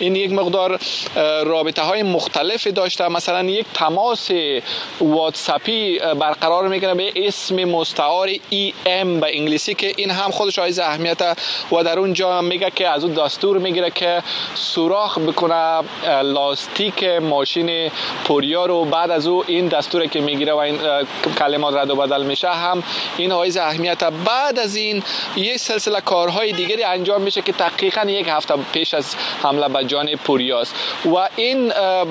این یک مقدار رابطه های مختلفی داشته. مثلا یک تماس واتساپی برقرار میکنه به اسم مستعار EM به انگلیسی که این هم خودش حائز اهمیت و در اونجا میگه که از اون دستور میگیره که سوراخ بکنه لاستیک ماشین پوریا رو. بعد از او این دستوری که میگیره و این کلمات رد و بدل میشه هم این حائز اهمیت. بعد از این یک سلسله کارهای دیگری انجام میشه که دقیقاً یک هفته پیش از حمله به جان پوریاست و این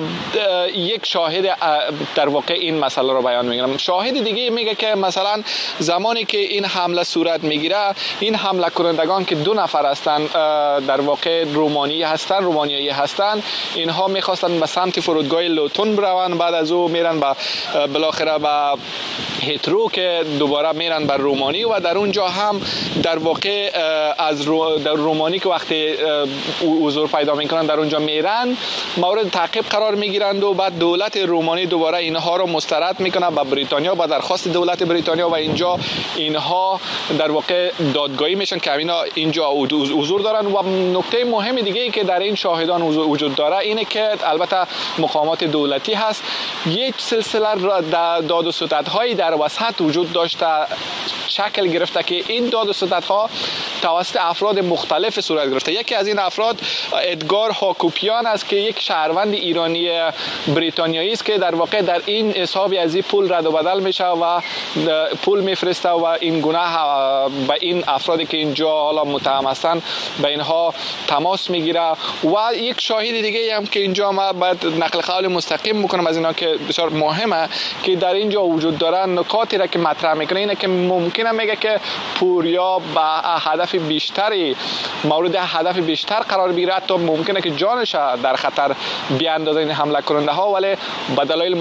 یک شاهد در واقع این مسئله رو بیان میگیرم. شاهد دیگه میگه که مثلا زمانی که این حمله صورت میگیره، این حمله کنندگان که 2 نفر هستند در واقع رومانیایی هستند، اینها میخواستن به سمت فرودگاه لوتون بروند. بعد از او میرن بالاخره به هیترو که دوباره میرن بر رومانی و در اونجا هم در واقع از در رومانی که وقتی حضور پیدا میکنن در اونجا میرن مورد تعقیب قرار میگیرند و بعد دولت رومانی دوباره اینها رو مسترد میکنه به بریتانیا با درخواست دولت بریتانیا و اینجا اینها در واقع دادگاهی میشن که اینجا حضور دارن. و نکته مهم دیگه ای که در این شاهدان وجود داره اینه که البته مقامات دولتی هست، یک سلسله داد و ستدهای در وسط وجود داشته، شکل گرفته که این داد و ستدها توسط افراد مختلف صورت گرفته. یکی از این افراد ادگار هاکوپیان است که یک شهروند ایرانی بریتانیایی است که در واقع در این حسابی از این پول رد و بدل میشه و پول میفرسته و این گناه به این افرادی که اینجا حالا متهم هستن به اینها تماس میگیره. و یک شاهد دیگه هم که اینجا ما باید نقل قول مستقیم میکنم از اینا که بسیار مهمه که در اینجا وجود دارن، نکاتی را که مطرح میکنه اینه که ممکنه میگه که پوریا به هدف بیشتری مورد هدف بیشتر قرار بگیره، حتی ممکنه که جانش در خطر بیاندازه این حمله کننده ها، ولی به دلایل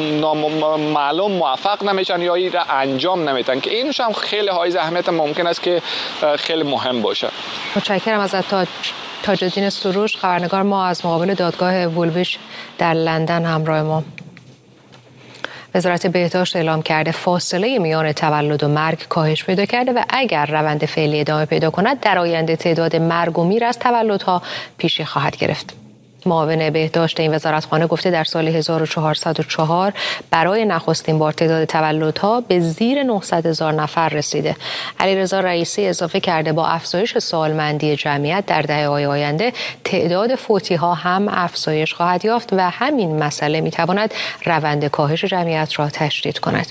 معلوم موفق نمیشن یا این را انجام نمیدن که اینش هم خیلی حائز اهمیت ممکن است که خیلی مهم باشه. متشکرم ازت تاج الدین سروش، خبرنگار ما از مقابل دادگاه وولویچ در لندن همراه ما. وزارت بهداشت اعلام کرده فاصله میان تولد و مرگ کاهش پیدا کرده و اگر روند فعلی ادامه پیدا کند در آینده تعداد مرگ و میر از تولدها پیشی خواهد گرفت. معاون بهداشت این وزارتخانه گفته در سال 1404 برای نخستین بار تعداد تولدها به زیر 900,000 نفر رسیده. علیرضا رئیسی اضافه کرده با افزایش سالمندی جمعیت در دهه‌های آینده تعداد فوتی‌ها هم افزایش خواهد یافت و همین مسئله می‌تواند روند کاهش جمعیت را تشدید کند.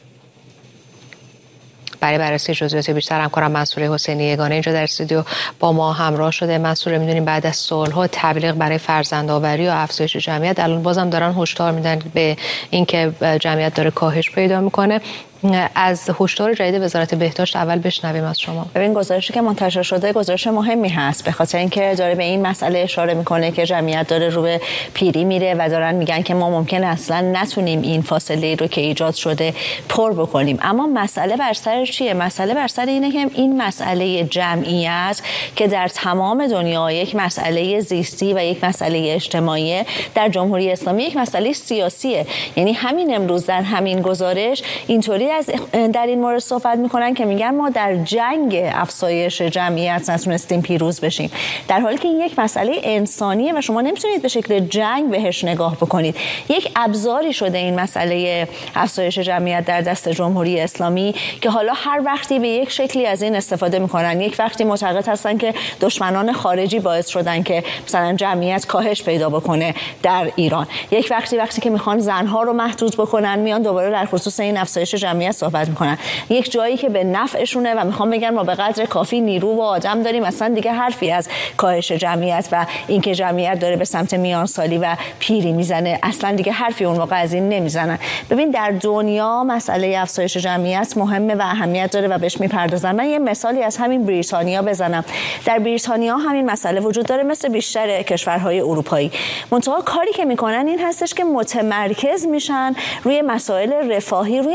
برای بررسی جزئیات بیشتر همکارم منصور حسینی یگانه اینجا در استودیو با ما همراه شده. منصور، می‌دونیم بعد از سال‌ها تبلیغ برای فرزندآوری و افزایش جمعیت الان بازم دارن هشدار میدن به اینکه جمعیت داره کاهش پیدا میکنه. از هشدار جدید وزارت بهداشت اول بشنویم از شما. ببین گزارشی که منتشر شده گزارش مهمی هست به خاطر اینکه داره به این مسئله اشاره میکنه که جمعیت داره رو به پیری میره و دارن میگن که ما ممکنه اصلا نتونیم این فاصله رو که ایجاد شده پر بکنیم. اما مسئله بر سر چیه؟ مسئله بر سر اینه که این مسئله جمعیت که در تمام دنیا یک مسئله زیستی و یک مسئله اجتماعی، در جمهوری اسلامی یک مسئله سیاسیه. یعنی همین امروز در همین گزارش اینطوری در این مورد صحبت میکنن که میگن ما در جنگ افزایش جمعیت نتونستیم پیروز بشیم، در حالی که این یک مسئله انسانیه و شما نمیتونید به شکل جنگ بهش نگاه بکنید. یک ابزاری شده این مسئله افزایش جمعیت در دست جمهوری اسلامی که حالا هر وقتی به یک شکلی از این استفاده میکنن. یک وقتی معتقد هستن که دشمنان خارجی باعث شدن که مثلا جمعیت کاهش پیدا بکنه در ایران، یک وقتی که میخوان زنها رو محدود بکنن میان دوباره در خصوص این افزایش جمعیت صحبت میکنن. یک جایی که به نفعشونه و میخوان بگن ما به قدر کافی نیرو و آدم داریم، اصلا دیگه حرفی از کاهش جمعیت و اینکه جمعیت داره به سمت میانسالی و پیری میزنه اصلا دیگه حرفی اون موقع از این نمیزنن. ببین در دنیا مسئله افزایش جمعیت مهمه و اهمیت داره و بهش میپردازن. من یه مثالی از همین بریتانیا بزنم. در بریتانیا همین مسئله وجود داره مثل بیشتر کشورهای اروپایی. منتها کاری که میکنن این هستش که متمرکز میشن روی مسائل رفاهی، روی مسائل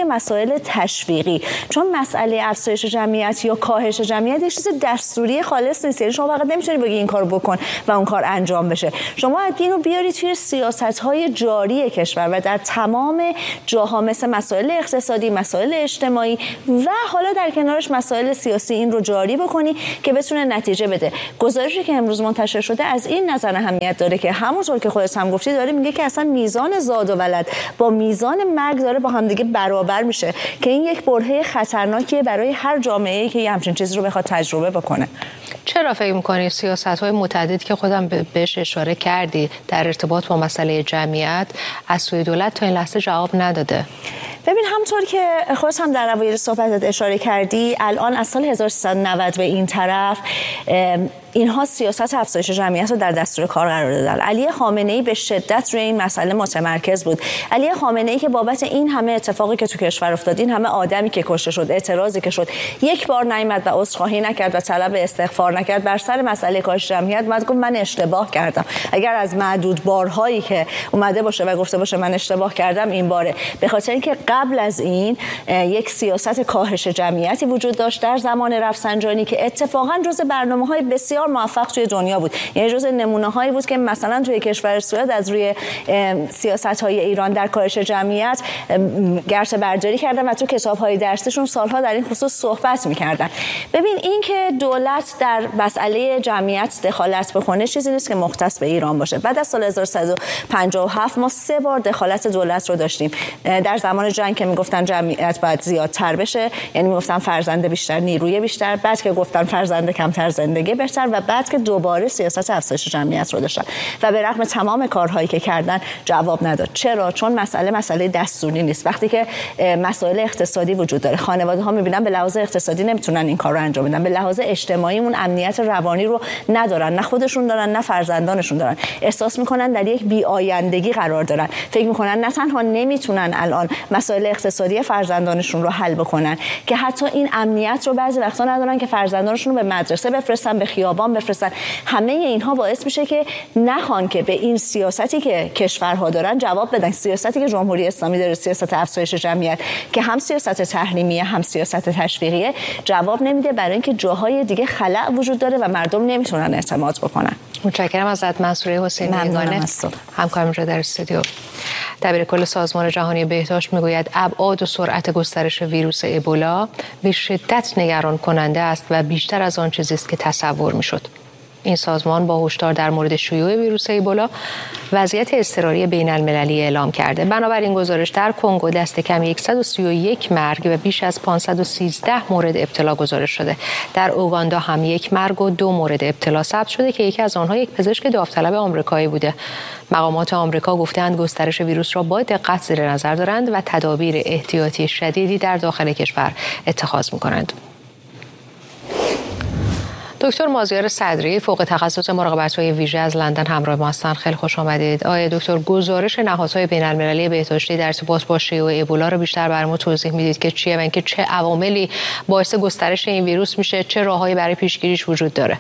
مسائل تشویقی، چون مسئله افزایش جمعیت یا کاهش جمعیت یه چیز دستوری خالص نیست. یعنی شما فقط نمیتونی بگی این کارو بکن و اون کار انجام بشه. شما اینو بیاری توی سیاست‌های جاری کشور و در تمام جاها، مثل مسائل اقتصادی، مسائل اجتماعی و حالا در کنارش مسائل سیاسی، این رو جاری بکنی که بتونه نتیجه بده. گزارشی که امروز منتشر شده از این نظر اهمیت داره که همونطور که خودت هم گفتی داره میگه که اصلا میزان زاد و ولد با میزان مرگ داره با هم دیگه برابر میشه که این یک برهه خطرناکیه برای هر جامعه‌ای که یه همچین چیزی رو بخواد تجربه بکنه. چرا فکر می‌کنی سیاست‌های متعدد که خودم بهش اشاره کردی در ارتباط با مسئله جمعیت از سوی دولت تا این لحظه جواب نداده؟ ببین، همطور که خودت هم در اوایل صحبتت اشاره کردی، الان از سال 1390 به این طرف اینها سیاست افزایش جمعیت رو در دستور کار قرار دادن. علی خامنه‌ای به شدت روی این مسئله متمرکز بود. علی خامنه‌ای که بابت این همه اتفاقی که تو کشور افتاد، این همه آدمی که کشته شد، اعتراضی که شد، یک بار نیامد و عذرخواهی نکرد و طلب استغفار نکرد بر سر مسئله کاهش جمعیت، اومد گفت من اشتباه کردم. اگر از معدود بارهایی که اومده باشه و گفته باشه من اشتباه کردم این باره، به خاطر اینکه قبل از این یک سیاست کاهش جمعیتی وجود داشت در زمان رفسنجانی که اتفاقا جزء برنامه‌های بسیار موفق توی دنیا بود. یعنی جزء نمونه‌هایی بود که مثلا توی کشور سوئد از روی سیاست‌های ایران در کاهش جمعیت گرچه برداری کردن و تو کتاب‌های درسیشون سالها در این خصوص صحبت می‌کردن. ببین، این که دولت در مسئله جمعیت دخالت بکنه چیزی نیست که مختص به ایران باشه. بعد از سال 1357 ما 3 بار دخالت دولت رو داشتیم. در زمان جنگ که میگفتن جمعیت باید زیادتر بشه، یعنی میگفتن فرزند بیشتر نیروی بیشتر، بعد که گفتن فرزند کمتر زندگی بهتر، و بعد که دوباره سیاست افزایش جمعیت رو داشتن و به رغم تمام کارهایی که کردن جواب نداد. چرا؟ چون مسئله دستوری نیست. وقتی که مسائل اقتصادی وجود داره، خانواده ها میبینن به لحاظ اقتصادی نمیتونن این کار رو انجام بدن، به لحاظ اجتماعی اون امنیت روانی رو ندارن، نه خودشون دارن نه فرزندانشون دارن، احساس میکنن در یک بی‌آیندگی قرار دارن، فکر میکنن نه تنها نمیتونن الان مسائل اقتصادی فرزندانشون رو حل بکنن، که حتی این امنیت رو بعضی وقتا ندارن که فرزندانشون رو به مدرسه بفرستن، به خیابان بفرستن. همه اینها باعث میشه که نخوان که به این سیاستی که کشورها دارن جواب بدن. سیاستی که جمهوری اسلامی داره، سیاست افزایش جمعیت که هم سیاست تحریمیه هم سیاست تشویقیه، جواب نمیده، برای اینکه جاهای دیگه خلأ وجود داره و مردم نمیتونن اعتماد بکنن. متشکرم ازت منصوره حسینی یگانه، همکارم اینجا در استودیو. دبیرکل سازمان جهانی بهداشت میگوید ابعاد و سرعت گسترش ویروس ابولا به شدت نگران کننده است و بیشتر از آن چیزی است که تصور میشد. این سازمان با هشدار در مورد شیوع ویروس ابولا وضعیت اضطراری بین المللی اعلام کرده. بنابراین گزارش در کنگو دست کم 131 مرگ و بیش از 513 مورد ابتلا گزارش شده. در اوگاندا هم 1 مرگ و 2 مورد ابتلا ثبت شده که یکی از آنها یک پزشک داوطلب آمریکایی بوده. مقامات آمریکا گفتند گسترش ویروس را با دقت زیر نظر دارند و تدابیر احتیاطی شدیدی در داخل کشور اتخاذ می‌کنند. دکتر مازیار صدری، فوق تخصص مراقبت‌های ویژه از لندن همراه ما هستند. خیلی خوش آمدید. آقای دکتر، گزارش نهادهای بین‌المللی بهداشتی در ارتباط با شیوع ابولا رو بیشتر برامون توضیح میدید که چیه و اینکه چه عواملی باعث گسترش این ویروس میشه، چه راههایی برای پیشگیریش وجود داره؟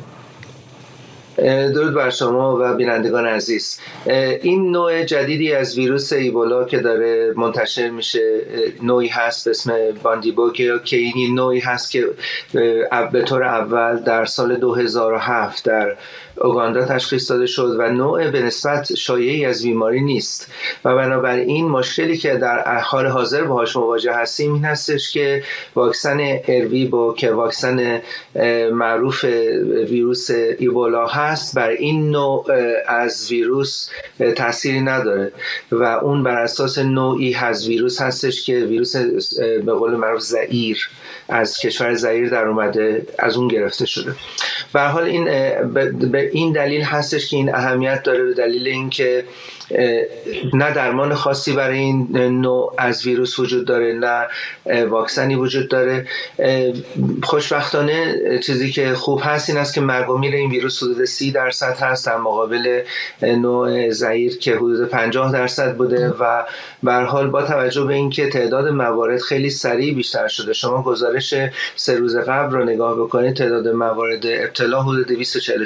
درود بر شما و بینندگان عزیز. این نوع جدیدی از ویروس ایبولا که داره منتشر میشه، نوعی هست به اسم باندیبوگ که این نوعی هست که به طور اول در سال 2007 در اوگاندا تشخیص داده شد و نوع به نسبت شایعی از بیماری نیست و بنابراین مشکلی که در حال حاضر باهاش مواجه هستیم این هستش که واکسن اربیبو که واکسن معروف ویروس ایبولا هست بر این نوع از ویروس تأثیری نداره و اون بر اساس نوعی از ویروس هستش که ویروس به قول معروف زئیر از کشور زئیر در اومده، از اون گرفته شده. به هر حال این به این دلیل هستش که این اهمیت داره، به دلیل اینکه نه درمان خاصی برای این نوع از ویروس وجود داره، نه واکسنی وجود داره. خوشبختانه چیزی که خوب هست این است که مرگ و میر این ویروس حدود 30% هست در مقابل نوع زئیر که حدود 50% بوده و به هر حال با توجه به اینکه تعداد موارد خیلی سریع بیشتر شده، شما گزارش 3 روز قبل رو نگاه بکنید، تعداد موارد ابتلا حدود 246 نفر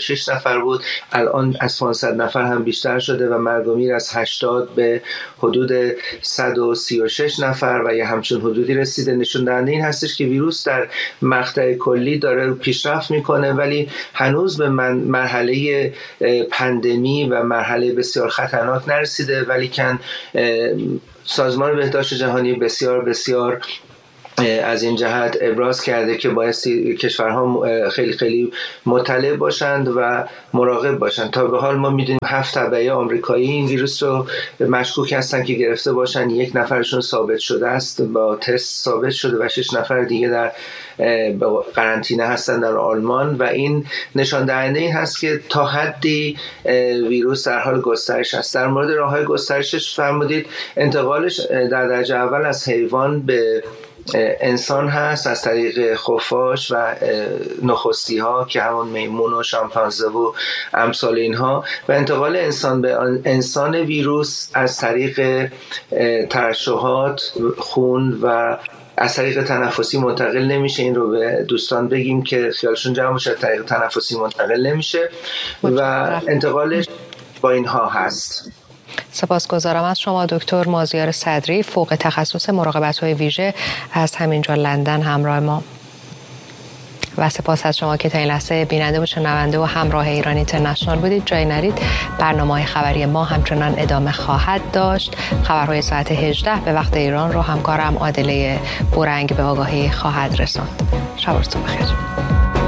نفر بود، الان از 500 نفر هم بیشتر شده و مرگ و میر از 80 به حدود 136 نفر و یه همچون حدودی رسیده. نشون دهنده این هستش که ویروس در مقطع کلی داره پیشرفت میکنه، ولی هنوز به مرحله پندمی و مرحله بسیار خطرناک نرسیده، ولی کن سازمان بهداشت جهانی بسیار از این جهت ابراز کرده که بایستی کشورها خیلی مطلع باشند و مراقب باشند. تا به حال ما میدونیم 7 تبعه آمریکایی این ویروس رو مشکوک هستن که گرفته باشن، 1 نفرشون ثابت شده است، با تست ثابت شده و 6 نفر دیگه در قرنطینه هستن در آلمان و این نشان دهنده این هست که تا حدی ویروس در حال گسترش است. در مورد راه‌های گسترشش فرمودید انتقالش در درجه اول از حیوان به انسان هست از طریق خفاش و نخستی ها که همون میمون و شامپانزه و امثال اینها، و انتقال انسان به انسان ویروس از طریق ترشحات خون و از طریق تنفسی منتقل نمیشه. این رو به دوستان بگیم که خیالشون جمع باشه، طریق تنفسی منتقل نمیشه و انتقالش با اینها هست. سپاسگزارم از شما دکتر مازیار صدری، فوق تخصص مراقبت‌های ویژه از همینجا لندن همراه ما. و سپاس از شما که تا این لحظه بیننده و شنونده و همراه ایران اینترنشنال بودید. جای نرید، برنامه‌های خبری ما همچنان ادامه خواهد داشت. خبرهای ساعت 18 به وقت ایران رو همکارم عادله بورنگ به آگاهی خواهد رساند. شب و روزتون بخیر.